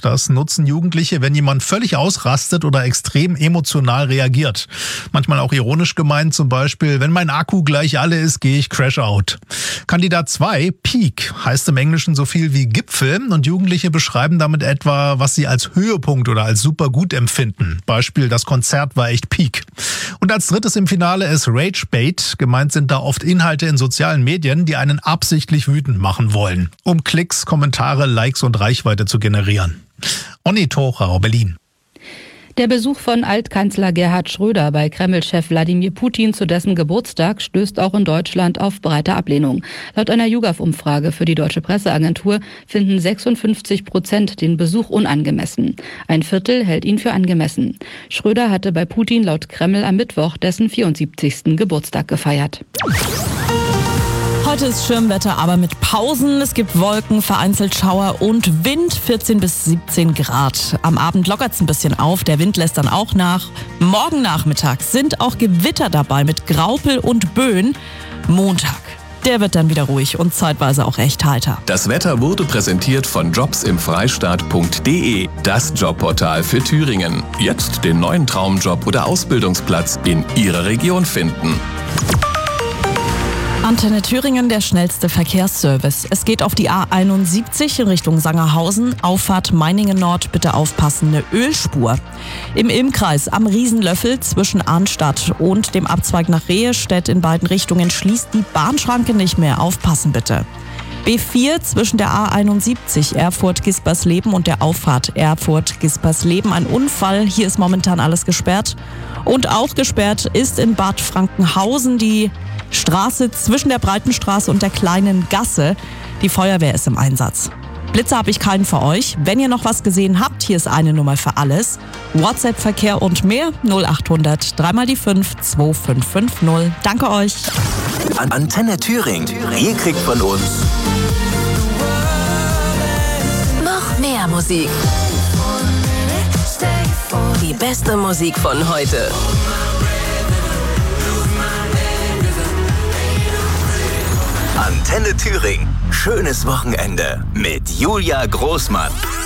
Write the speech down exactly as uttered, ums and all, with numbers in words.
Das nutzen Jugendliche, wenn jemand völlig ausrastet oder extrem emotional reagiert. Manchmal auch ironisch gemeint, zum Beispiel, wenn mein Akku gleich alle ist, gehe ich Crash out. Kandidat zwei, Peak, heißt im Englischen so viel wie Gipfel und Jugendliche beschreiben damit etwa, was sie als Höhepunkt oder als super gut empfinden. Beispiel, das Konzert war echt Peak. Und als drittes im Finale ist Ragebait. Gemeint sind da oft Inhalte in sozialen Medien, die einen absichtlich wütend machen wollen, um Klicks, Kommentare, Likes und Reichweite zu generieren. Onni Thorau, Berlin. Der Besuch von Altkanzler Gerhard Schröder bei Kreml-Chef Wladimir Putin zu dessen Geburtstag stößt auch in Deutschland auf breite Ablehnung. Laut einer YouGov-Umfrage für die Deutsche Presseagentur finden sechsundfünfzig Prozent den Besuch unangemessen. Ein Viertel hält ihn für angemessen. Schröder hatte bei Putin laut Kreml am Mittwoch dessen vierundsiebzigsten Geburtstag gefeiert. Heute ist Schirmwetter, aber mit Pausen. Es gibt Wolken, vereinzelt Schauer und Wind, vierzehn bis siebzehn Grad. Am Abend lockert es ein bisschen auf, der Wind lässt dann auch nach. Morgen Nachmittag sind auch Gewitter dabei mit Graupel und Böen. Montag, der wird dann wieder ruhig und zeitweise auch recht heiter. Das Wetter wurde präsentiert von jobs im freistaat punkt de, das Jobportal für Thüringen. Jetzt den neuen Traumjob oder Ausbildungsplatz in Ihrer Region finden. Antenne Thüringen, der schnellste Verkehrsservice. Es geht auf die A einundsiebzig in Richtung Sangerhausen. Auffahrt Meiningen Nord, bitte aufpassen, eine Ölspur. Im Ilmkreis am Riesenlöffel zwischen Arnstadt und dem Abzweig nach Rehestedt in beiden Richtungen schließt die Bahnschranke nicht mehr. Aufpassen bitte. B vier zwischen der A einundsiebzig Erfurt-Gispersleben und der Auffahrt Erfurt-Gispersleben. Ein Unfall, hier ist momentan alles gesperrt. Und auch gesperrt ist in Bad Frankenhausen die Straße zwischen der Breitenstraße und der Kleinen Gasse. Die Feuerwehr ist im Einsatz. Blitze habe ich keinen für euch. Wenn ihr noch was gesehen habt, hier ist eine Nummer für alles. WhatsApp-Verkehr und mehr null achthundert drei mal die fünf zwei fünf fünf null. Danke euch. Antenne Thüringen. Ihr kriegt von uns noch mehr Musik. Die beste Musik von heute. Antenne Thüringen. Schönes Wochenende mit Julia Großmann.